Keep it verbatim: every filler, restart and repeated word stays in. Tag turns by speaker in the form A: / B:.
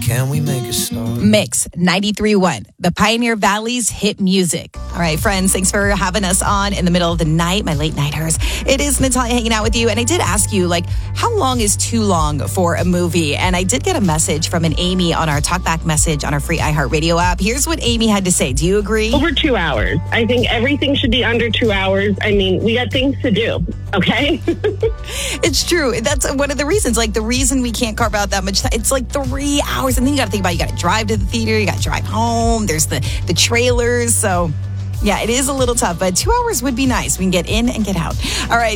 A: Can we make a start?
B: Mix ninety-three point one, the Pioneer Valley's hit music. All right, friends, thanks for having us on in the middle of the night, my late nighters. It is Natalia hanging out with you. And I did ask you, like, how long is too long for a movie? And I did get a message from an Amy on our Talkback message on our free iHeartRadio app. Here's what Amy had to say. Do you agree?
C: Over two hours. I think everything should be under two hours. I mean, we got things to do, okay?
B: It's true. That's one of the reasons. Like, the reason we can't carve out that much time, it's like three hours. And then you got to think about, you got to drive to the theater, you got to drive home. There's the, the trailers. So, yeah, it is a little tough, but two hours would be nice. We can get in and get out. All right.